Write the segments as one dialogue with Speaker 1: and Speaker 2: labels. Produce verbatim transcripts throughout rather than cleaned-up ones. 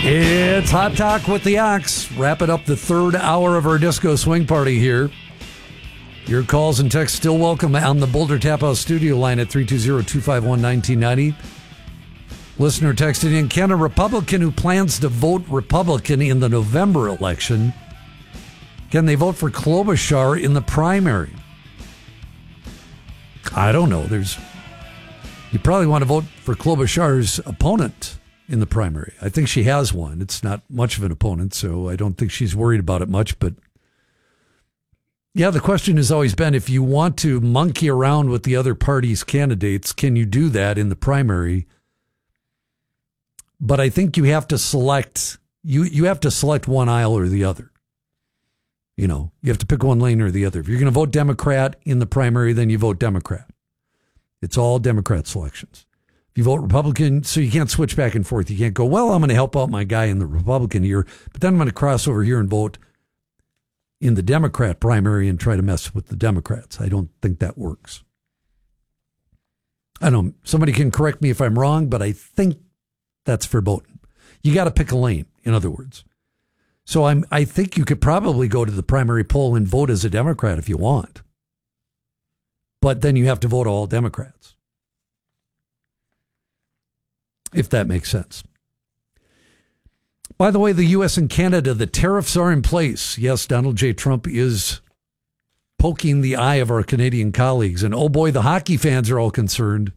Speaker 1: It's Hot Talk with the Ox. Wrapping up the third hour of our disco swing party here. Your calls and texts still welcome on the Boulder Tap House studio line at three two zero, two five one, one nine nine zero. Listener texted in, can a Republican who plans to vote Republican in the November election, can they vote for Klobuchar in the primary? I don't know. There's, you probably want to vote for Klobuchar's opponent in the primary. I think she has one. It's not much of an opponent, so I don't think she's worried about it much. But yeah, the question has always been, if you want to monkey around with the other party's candidates, can you do that in the primary? But I think you have to select, you, you have to select one aisle or the other. You know, you have to pick one lane or the other. If you're going to vote Democrat in the primary, then you vote Democrat. It's all Democrat selections. If you vote Republican, so you can't switch back and forth. You can't go, well, I'm going to help out my guy in the Republican here, but then I'm going to cross over here and vote in the Democrat primary and try to mess with the Democrats. I don't think that works. I don't, somebody can correct me if I'm wrong, but I think that's verboten. You got to pick a lane, in other words. So I'm, I think you could probably go to the primary poll and vote as a Democrat if you want. But then you have to vote all Democrats. If that makes sense. By the way, the U S and Canada, the tariffs are in place. Yes, Donald J. Trump is poking the eye of our Canadian colleagues. And oh boy, the hockey fans are all concerned.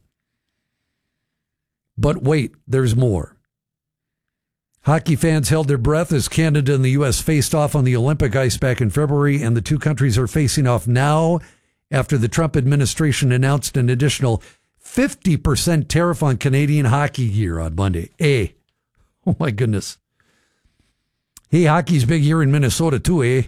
Speaker 1: But wait, there's more. Hockey fans held their breath as Canada and the U S faced off on the Olympic ice back in February, and the two countries are facing off now after the Trump administration announced an additional fifty percent tariff on Canadian hockey gear on Monday. Eh? Oh, my goodness. Hey, hockey's big here in Minnesota, too, eh?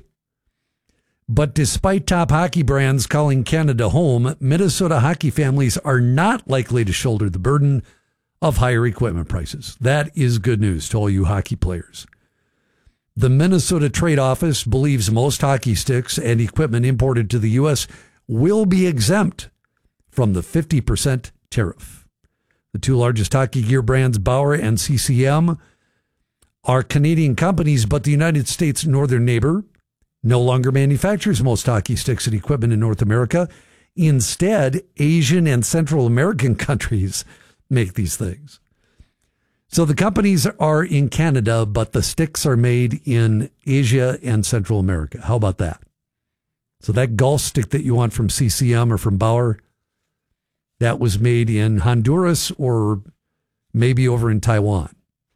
Speaker 1: But despite top hockey brands calling Canada home, Minnesota hockey families are not likely to shoulder the burden of higher equipment prices. That is good news to all you hockey players. The Minnesota Trade Office believes most hockey sticks and equipment imported to the U S will be exempt from the fifty percent tariff. The two largest hockey gear brands, Bauer and C C M, are Canadian companies, but the United States' northern neighbor no longer manufactures most hockey sticks and equipment in North America. Instead, Asian and Central American countries make these things. So the companies are in Canada, but the sticks are made in Asia and Central America. How about that? So that golf stick that you want from C C M or from Bauer, that was made in Honduras or maybe over in Taiwan.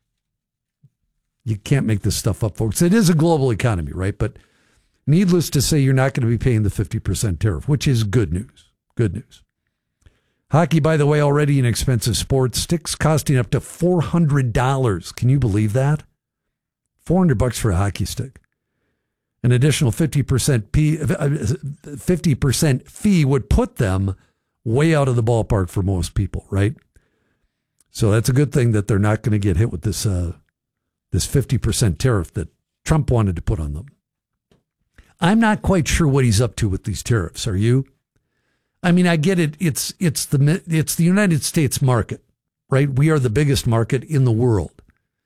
Speaker 1: You can't make this stuff up, folks. It is a global economy, right? But needless to say, you're not going to be paying the fifty percent tariff, which is good news. Good news. Hockey, by the way, already an expensive sport. Sticks costing up to four hundred dollars. Can you believe that? four hundred bucks for a hockey stick. An additional fifty percent fifty percent fee would put them way out of the ballpark for most people, right? So that's a good thing that they're not going to get hit with this uh, this fifty percent tariff that Trump wanted to put on them. I'm not quite sure what he's up to with these tariffs. Are you? I mean, I get it. It's it's the it's the United States market, right? We are the biggest market in the world.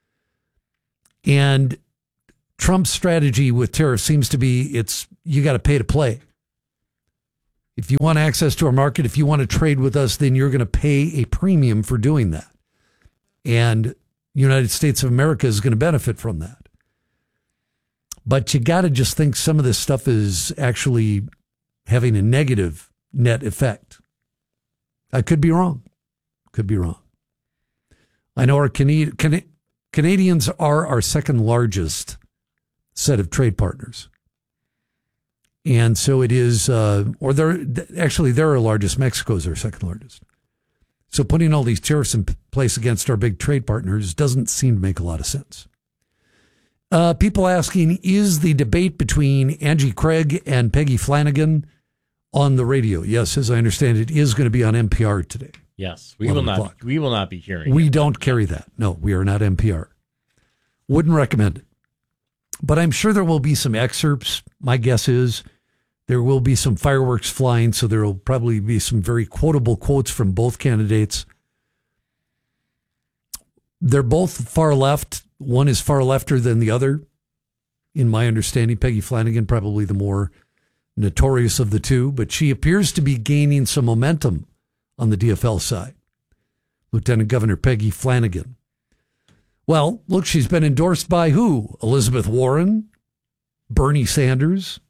Speaker 1: And Trump's strategy with tariffs seems to be it's you got to pay to play. If you want access to our market, if you want to trade with us, then you're going to pay a premium for doing that. And United States of America is going to benefit from that. But you got to just think some of this stuff is actually having a negative net effect. I could be wrong. Could be wrong. I know our Can- Can- Canadians are our second largest set of trade partners. And so it is, uh, or they're actually, they're our largest. Mexico's our second largest. So putting all these tariffs in place against our big trade partners doesn't seem to make a lot of sense. Uh, people asking, is the debate between Angie Craig and Peggy Flanagan on the radio? Yes, as I understand it, is going to be on N P R today.
Speaker 2: Yes, we will not. O'clock. We will not be hearing.
Speaker 1: We don't carry that. No, we are not N P R. Wouldn't recommend it. But I'm sure there will be some excerpts. My guess is there will be some fireworks flying, so there will probably be some very quotable quotes from both candidates. They're both far left, One is far lefter than the other, in my understanding. Peggy Flanagan, probably the more notorious of the two, but she appears to be gaining some momentum on the D F L side. Lieutenant Governor Peggy Flanagan. Well, look, she's been endorsed by who? Elizabeth Warren, Bernie Sanders.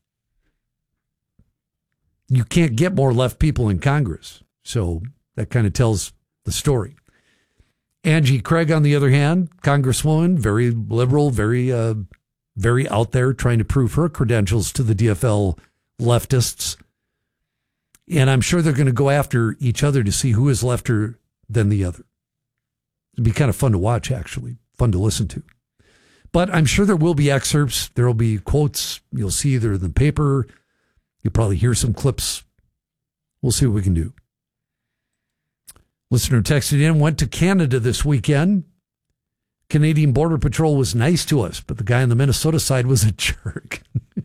Speaker 1: You can't get more left people in Congress. So that kind of tells the story. Angie Craig, on the other hand, Congresswoman, very liberal, very, uh, very out there, trying to prove her credentials to the D F L leftists. And I'm sure they're going to go after each other to see who is lefter than the other. It'd be kind of fun to watch, actually, fun to listen to. But I'm sure there will be excerpts. There will be quotes. You'll see either in the paper. You'll probably hear some clips. We'll see what we can do. Listener texted in, went to Canada this weekend. Canadian Border Patrol was nice to us, but the guy on the Minnesota side was a jerk.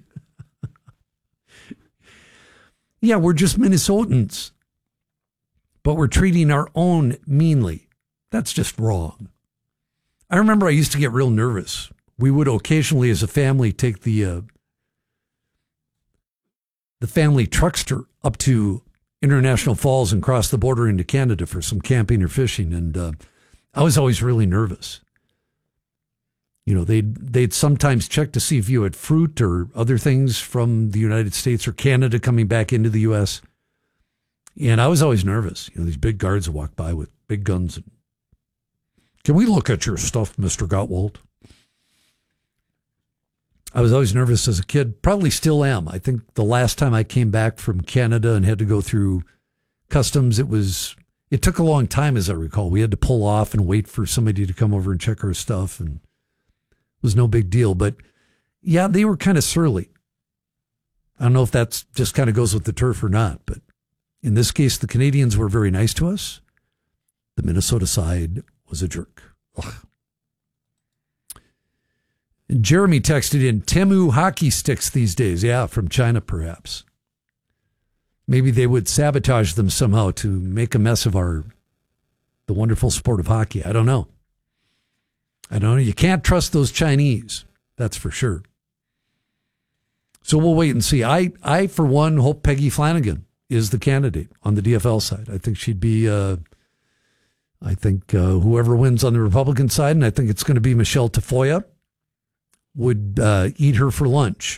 Speaker 1: Yeah, we're just Minnesotans, but we're treating our own meanly. That's just wrong. I remember I used to get real nervous. We would occasionally, as a family, take the uh, the family truckster up to International Falls and cross the border into Canada for some camping or fishing, and uh, I was always really nervous. You know, they'd, they'd sometimes check to see if you had fruit or other things from the United States or Canada coming back into the U S. And I was always nervous. You know, these big guards would walk by with big guns. And, can we look at your stuff, Mister Gottwald? I was always nervous as a kid, probably still am. I think the last time I came back from Canada and had to go through customs, it was, it took a long time, as I recall. We had to pull off and wait for somebody to come over and check our stuff, and it was no big deal. But yeah, they were kind of surly. I don't know if that's just kind of goes with the turf or not, but in this case, the Canadians were very nice to us. The Minnesota side was a jerk. Ugh. Jeremy texted in, Temu hockey sticks these days. Yeah, from China, perhaps. Maybe they would sabotage them somehow to make a mess of our, the wonderful sport of hockey. I don't know. I don't know. You can't trust those Chinese. That's for sure. So we'll wait and see. I, I for one, hope Peggy Flanagan is the candidate on the D F L side. I think she'd be, uh, I think uh, whoever wins on the Republican side, and I think it's going to be Michelle Tafoya, would uh, eat her for lunch.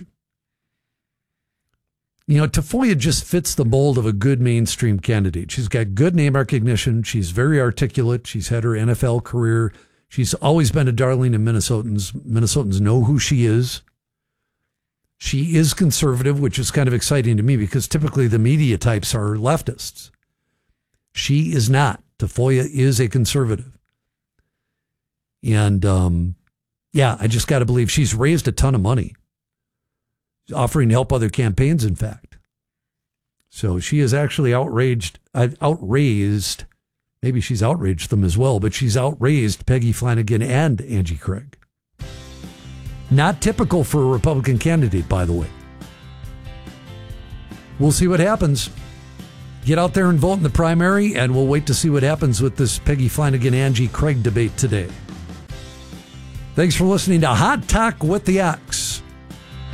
Speaker 1: You know, Tafoya just fits the mold of a good mainstream candidate. She's got good name recognition. She's very articulate. She's had her N F L career. She's always been a darling of Minnesotans. Minnesotans know who she is. She is conservative, which is kind of exciting to me because typically the media types are leftists. She is not. Tafoya is a conservative. And, um, yeah, I just got to believe she's raised a ton of money, offering to help other campaigns, in fact. So she is actually outraged, uh, outraised, maybe she's outraged them as well, but she's outraised Peggy Flanagan and Angie Craig. Not typical for a Republican candidate, by the way. We'll see what happens. Get out there and vote in the primary, and we'll wait to see what happens with this Peggy Flanagan-Angie Craig debate today. Thanks for listening to Hot Talk with the Ox.